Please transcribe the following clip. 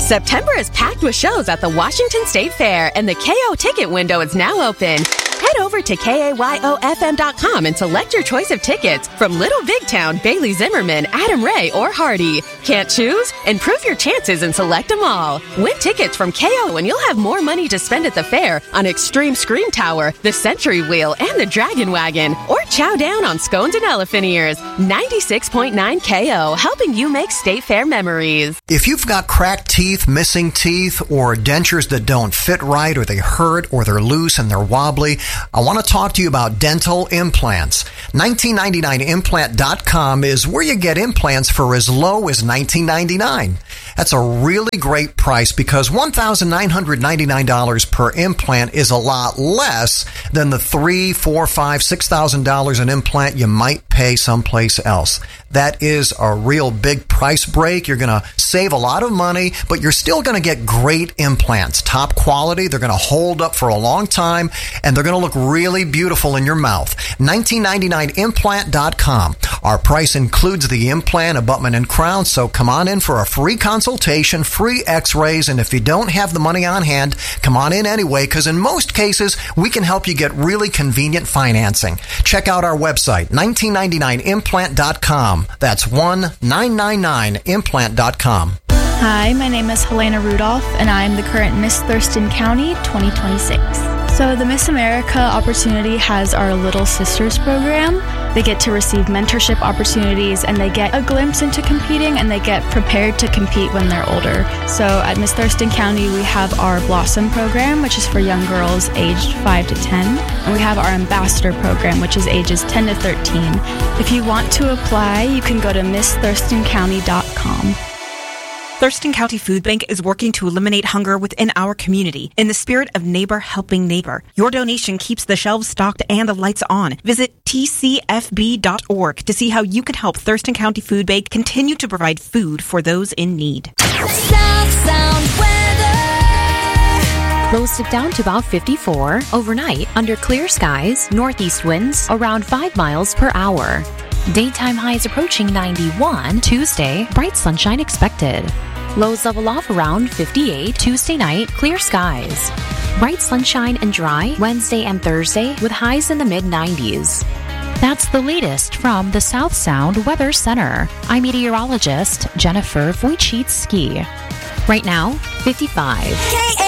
September is packed with shows at the Washington State Fair, and the KO ticket window is now open. Head over to KAYOFM.com and select your choice of tickets from Little Big Town, Bailey Zimmerman, Adam Ray, or Hardy. Can't choose? Improve your chances and select them all. Win tickets from KO and you'll have more money to spend at the fair on Extreme Scream Tower, the Century Wheel, and the Dragon Wagon. Or chow down on scones and elephant ears. 96.9 KO, helping you make State Fair memories. If you've got cracked teeth, missing teeth, or dentures that don't fit right, or they hurt, or they're loose and they're wobbly, I want to talk to you about dental implants. 1999implant.com is where you get implants for as low as $19.99. That's a really great price because $1,999 per implant is a lot less than the $3,000, $4,000, $5,000, $6,000 an implant you might pay someplace else. That is a real big price break. You're going to save a lot of money, but you're still going to get great implants. Top quality. They're going to hold up for a long time, and they're going to look really beautiful in your mouth. 1999implant.com. Our price includes the implant, abutment, and crown, so come on in for a free consultation, free x-rays, and if you don't have the money on hand, come on in anyway, because in most cases, we can help you get really convenient financing. Check out our website, 1999implant.com. That's 1999implant.com. Hi, my name is Helena Rudolph, and I'm the current Miss Thurston County 2026. So the Miss America opportunity has our Little Sisters program. They get to receive mentorship opportunities, and they get a glimpse into competing, and they get prepared to compete when they're older. So at Miss Thurston County, we have our Blossom program, which is for young girls aged 5 to 10. And we have our Ambassador program, which is ages 10 to 13. If you want to apply, you can go to MissThurstonCounty.com. Thurston County Food Bank is working to eliminate hunger within our community in the spirit of neighbor helping neighbor. Your donation keeps the shelves stocked and the lights on. Visit tcfb.org to see how you can help Thurston County Food Bank continue to provide food for those in need. South Sound weather. Lows dip down to about 54. Overnight, under clear skies, northeast winds around 5 miles per hour. Daytime highs approaching 91. Tuesday, bright sunshine expected. Lows level off around 58. Tuesday night, clear skies. Bright sunshine and dry Wednesday and Thursday with highs in the mid-90s. That's the latest from the South Sound Weather Center. I'm meteorologist Jennifer Wojcicki. Right now, 55.